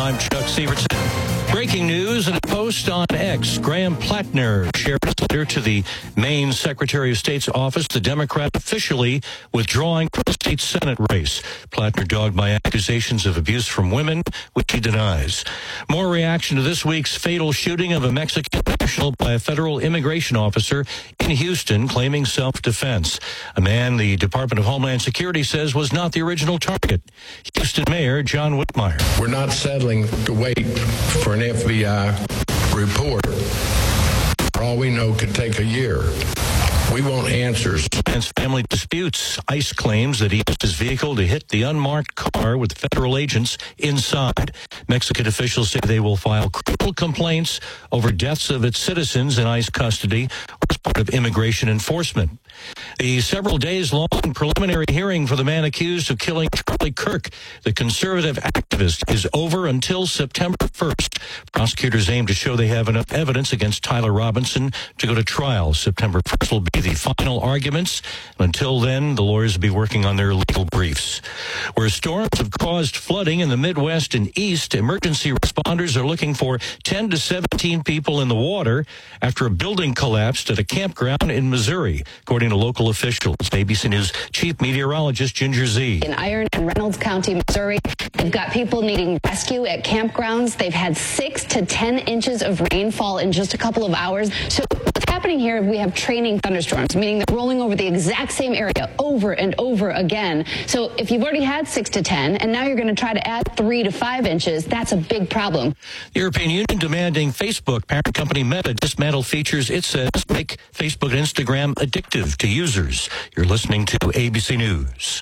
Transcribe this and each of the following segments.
I'm Chuck Severson. Breaking news in a post on X. Graham Plattner shared a letter to the Maine Secretary of State's office, the Democrat officially withdrawing from the state Senate race. Plattner dogged by accusations of abuse from women, which he denies. More reaction to this week's fatal shooting of a Mexican national by a federal immigration officer in Houston, claiming self-defense. A man the Department of Homeland Security says was not the original target. Houston Mayor John Whitmire. We're not settling to wait for an FBI report. For all we know, could take a year. We want answers. Man's family disputes. ICE claims that he used his vehicle to hit the unmarked car with federal agents inside. Mexican officials say they will file criminal complaints over deaths of its citizens in ICE custody as part of immigration enforcement. The several days-long preliminary hearing for the man accused of killing Charlie Kirk, the conservative activist, is over until September 1st. Prosecutors aim to show they have enough evidence against Tyler Robinson to go to trial. September 1st will be the final arguments. Until then, the lawyers will be working on their legal briefs. Where storms have caused flooding in the Midwest and East, emergency responders are looking for 10 to 17 people in the water after a building collapsed at a campground in Missouri, according to local officials. ABC News Chief Meteorologist Ginger Z. In Iron and Reynolds County, Missouri, they've got people needing rescue at campgrounds. They've had 6 to 10 inches of rainfall in just a couple of hours. So what's happening here, we have training thunderstorms, meaning they're rolling over the exact same area over and over again. So if you've already had 6 to 10 and now you're going to try to add 3 to 5 inches, that's a big problem. The European Union demanding Facebook parent company Meta dismantle features it says make Facebook and Instagram addictive to users. You're listening to ABC News.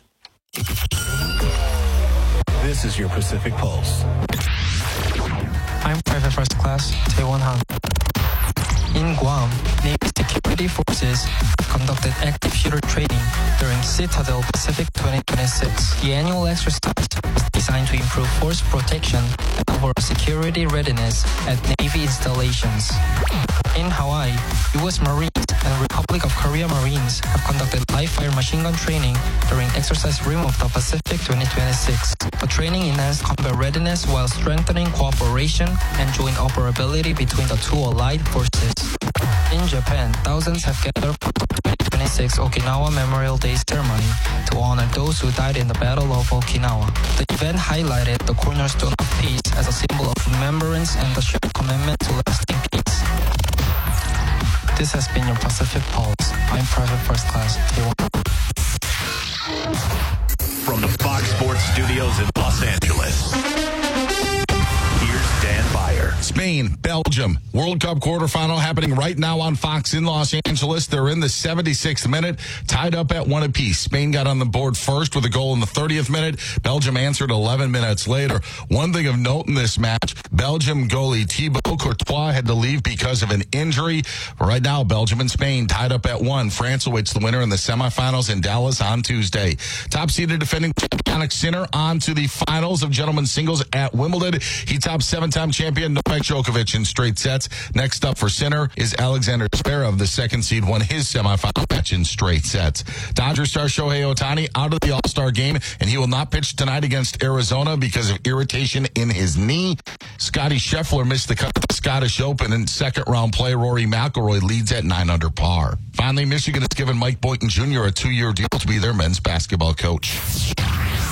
This is your Pacific Pulse. I'm Private First Class Taewon Han. In Guam, Navy security forces have conducted active shooter training during Citadel Pacific 2026. The annual exercise was designed to improve force protection and overall security readiness at Navy installations. In Hawaii, U.S. Marines and Republic of Korea Marines have conducted live-fire machine gun training during Exercise Rim of the Pacific 2026. The training enhanced combat readiness while strengthening cooperation and joint operability between the two allied forces. In Japan, thousands have gathered for the 2026 Okinawa Memorial Day ceremony to honor those who died in the Battle of Okinawa. The event highlighted the cornerstone of peace as a symbol of remembrance and the shared commitment to lasting peace. This has been your Pacific Pulse. I'm Private First Class Taewon. From the Fox Sports Studios in Los Angeles, here's Dan Beyer. Spain, Belgium, World Cup quarterfinal happening right now on Fox in Los Angeles. They're in the 76th minute, tied up at 1 apiece. Spain got on the board first with a goal in the 30th minute. Belgium answered 11 minutes later. One thing of note in this match, Belgium goalie Thibaut Courtois had to leave because of an injury. Right now, Belgium and Spain tied up at 1. France awaits the winner in the semifinals in Dallas on Tuesday. Top-seeded defending champion Jannik Sinner on to the finals of gentlemen's singles at Wimbledon. He topped 7-time champion Novak Djokovic in straight sets. Next up for Sinner is Alexander Zverev. The second seed won his semifinal match in straight sets. Dodgers star Shohei Ohtani out of the All-Star game, and he will not pitch tonight against Arizona because of irritation in his knee. Scottie Scheffler missed the cut at the Scottish Open, and second-round play Rory McIlroy leads at 9 under par. Finally, Michigan has given Mike Boynton Jr. a 2-year deal to be their men's basketball coach.